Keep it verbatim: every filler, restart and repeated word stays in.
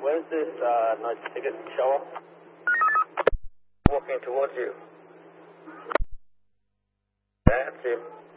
Where's this uh, nice ticket shower? Walking towards you. That's him.